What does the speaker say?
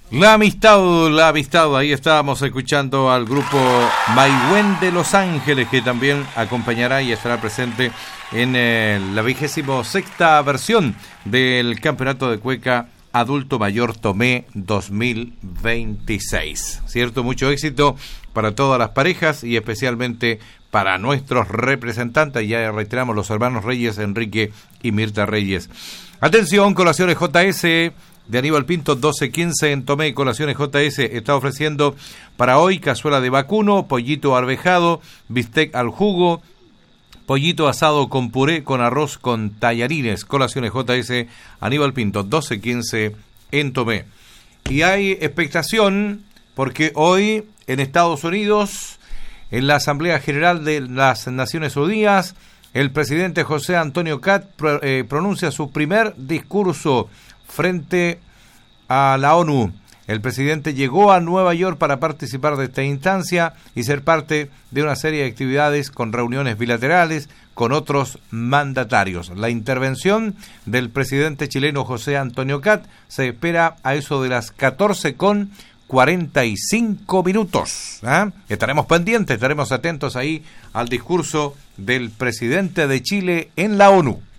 La amistad, ahí estábamos escuchando al grupo Maigüen de Los Ángeles, que también acompañará y estará presente en la 26ª versión del Campeonato de Cueca Adulto Mayor Tomé 2026. ¿Cierto? Mucho éxito para todas las parejas y especialmente para nuestros representantes, ya reiteramos, los hermanos Reyes, Enrique y Mirta Reyes. Atención, Colaciones JS de Aníbal Pinto, 12:15 en Tomé. Colaciones JS está ofreciendo para hoy cazuela de vacuno, pollito arvejado, bistec al jugo, pollito asado con puré, con arroz, con tallarines. Colaciones JS, Aníbal Pinto, 12:15 en Tomé. Y hay expectación porque hoy en Estados Unidos, en la Asamblea General de las Naciones Unidas, el presidente José Antonio Kast pronuncia su primer discurso frente a la ONU. El presidente llegó a Nueva York para participar de esta instancia y ser parte de una serie de actividades con reuniones bilaterales con otros mandatarios. La intervención del presidente chileno José Antonio Kast se espera a eso de las 14:45 minutos. Estaremos pendientes, estaremos atentos ahí al discurso del presidente de Chile en la ONU.